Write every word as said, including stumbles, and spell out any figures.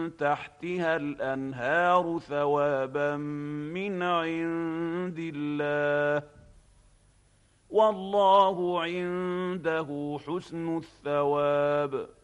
تحتها الأنهار ثوابا من عند الله والله عنده حسن الثواب.